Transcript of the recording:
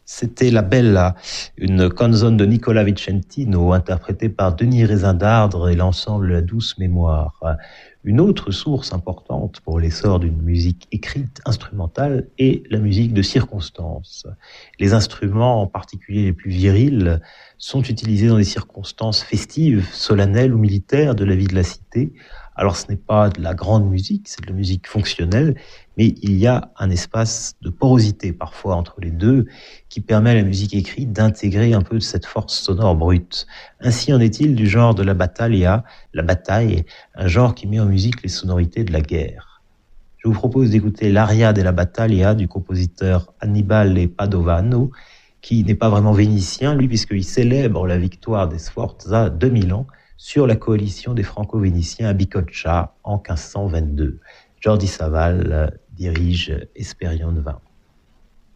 C'était La Bella, une canzone de Nicola Vicentino, interprétée par Denys Rezindardre et l'ensemble La Douce Mémoire. Une autre source importante pour l'essor d'une musique écrite, instrumentale, est la musique de circonstance. Les instruments, en particulier les plus virils, sont utilisés dans des circonstances festives, solennelles ou militaires de la vie de la cité. Alors ce n'est pas de la grande musique, c'est de la musique fonctionnelle, mais il y a un espace de porosité parfois entre les deux qui permet à la musique écrite d'intégrer un peu de cette force sonore brute. Ainsi en est-il du genre de la battaglia, la bataille, un genre qui met en musique les sonorités de la guerre. Je vous propose d'écouter l'Aria della Battaglia du compositeur Annibale Padovano, qui n'est pas vraiment vénitien, lui, puisqu'il célèbre la victoire des Sforza de Milan sur la coalition des Franco-Vénitiens à Bicocca en 1522. Jordi Savall dirige Esperion 20.